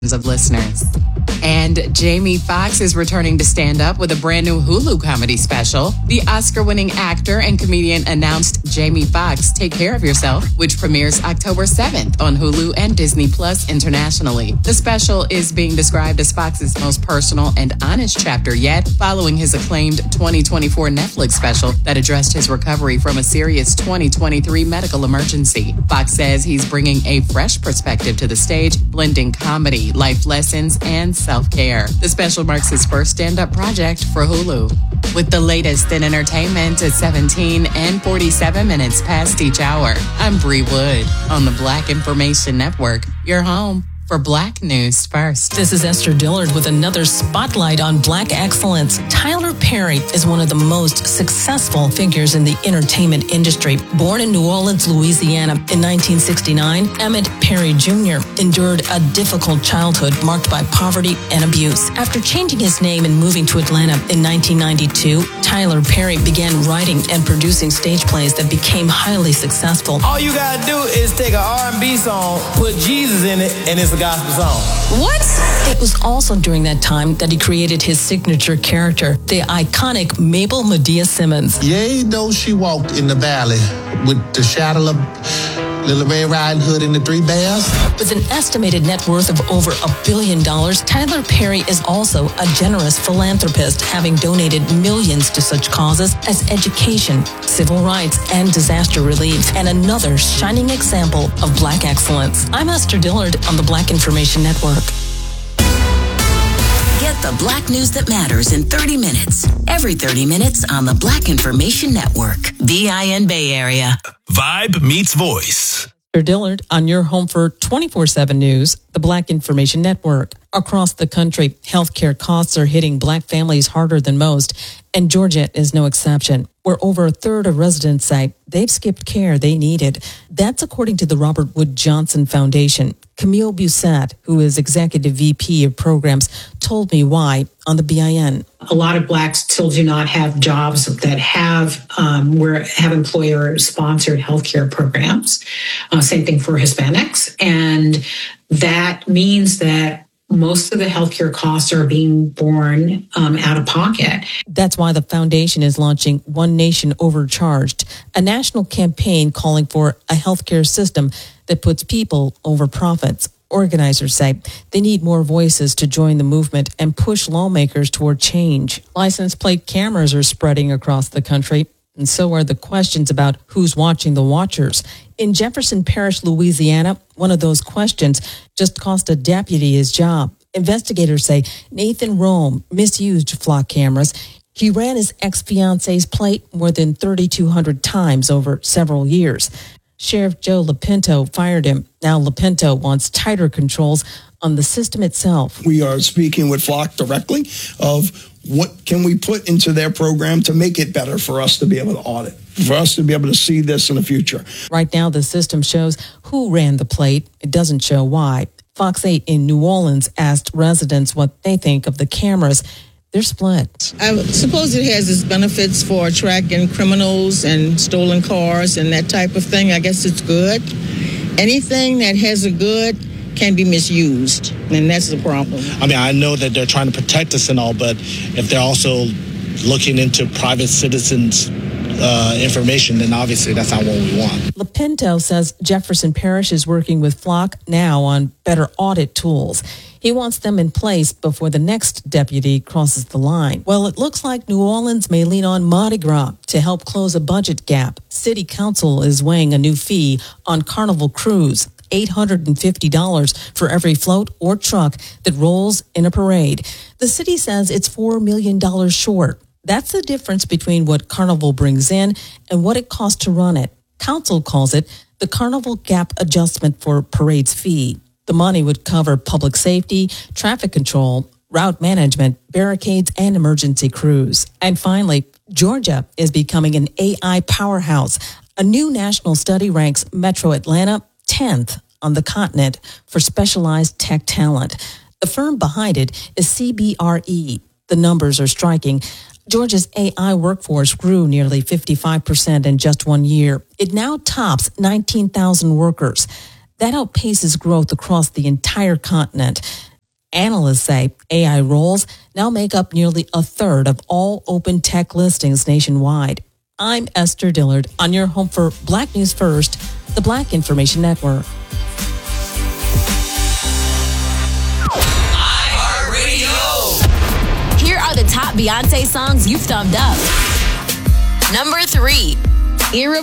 of listeners. And Jamie Foxx is returning to stand up with a brand new Hulu comedy special. The Oscar-winning actor and comedian announced Jamie Foxx Take Care of Yourself, which premieres October 7th on Hulu and Disney Plus internationally. The special is being described as Foxx's most personal and honest chapter yet, following his acclaimed 2024 Netflix special that addressed his recovery from a serious 2023 medical emergency. Foxx says he's bringing a fresh perspective to the stage, blending comedy, life lessons, and self-care. The special marks his first stand-up project for Hulu. With the latest in entertainment at 17 and 47 minutes past each hour, I'm Bree Wood on the Black Information Network, your home for Black News First. This is Esther Dillard with another spotlight on Black excellence. Tyler Perry is one of the most successful figures in the entertainment industry. Born in New Orleans, Louisiana in 1969, Emmett Perry Jr. endured a difficult childhood marked by poverty and abuse. After changing his name and moving to Atlanta in 1992, Tyler Perry began writing and producing stage plays that became highly successful. All you gotta do is take an R&B song, put Jesus in it, and it's a gospel song. What? It was also during that time that he created his signature character, the iconic Mabel Medea Simmons. Yea, though she walked in the valley with the shadow of Little Red Riding Hood and the Three Bears. With an estimated net worth of over $1 billion, Tyler Perry is also a generous philanthropist, having donated millions to such causes as education, civil rights, and disaster relief, and another shining example of Black excellence. I'm Esther Dillard on the Black Information Network. Get the Black news that matters in 30 minutes. Every 30 minutes on the Black Information Network, VIN Bay Area. Vibe meets voice. Esther Dillard on your home for 24/7 News, the Black Information Network. Across the country, healthcare costs are hitting Black families harder than most, and Georgia is no exception, where over a third of residents say they've skipped care they needed. That's according to the Robert Wood Johnson Foundation. Camille Busette, who is Executive VP of Programs, told me why on the BIN. A lot of Blacks still do not have jobs that have employer-sponsored healthcare programs. Same thing for Hispanics. And that means that most of the healthcare costs are being borne out of pocket. That's why the foundation is launching One Nation Overcharged, a national campaign calling for a healthcare system that puts people over profits. Organizers say they need more voices to join the movement and push lawmakers toward change. License plate cameras are spreading across the country, and so are the questions about who's watching the watchers. In Jefferson Parish, Louisiana, one of those questions just cost a deputy his job. Investigators say Nathan Rome misused flock cameras. He ran his ex-fiance's plate more than 3,200 times over several years. Sheriff Joe Lapinto fired him. Now Lapinto wants tighter controls on the system itself. We are speaking with Flock directly of what can we put into their program to make it better for us to be able to audit, for us to be able to see this in the future. Right now, the system shows who ran the plate. It doesn't show why. Fox 8 in New Orleans asked residents what they think of the cameras. They're split. I suppose it has its benefits for tracking criminals and stolen cars and that type of thing. I guess it's good. Anything that has a good can be misused, and that's the problem. I mean, I know that they're trying to protect us and all, but if they're also looking into private citizens' information, then obviously that's not what we want. Lapinto says Jefferson Parish is working with Flock now on better audit tools. He wants them in place before the next deputy crosses the line. Well, it looks like New Orleans may lean on Mardi Gras to help close a budget gap. City Council is weighing a new fee on Carnival Cruise, $850 for every float or truck that rolls in a parade. The city says it's $4 million short. That's the difference between what Carnival brings in and what it costs to run it. Council calls it the Carnival Gap Adjustment for Parade's fee. The money would cover public safety, traffic control, route management, barricades, and emergency crews. And finally, Georgia is becoming an AI powerhouse. A new national study ranks Metro Atlanta 10th on the continent for specialized tech talent. The firm behind it is CBRE. The numbers are striking. Georgia's AI workforce grew nearly 55% in just 1 year. It now tops 19,000 workers. That outpaces growth across the entire continent. Analysts say AI roles now make up nearly a third of all open tech listings nationwide. I'm Esther Dillard on your home for Black News First, the Black Information Network. Here are the top Beyonce songs you've thumbed up. Number 3.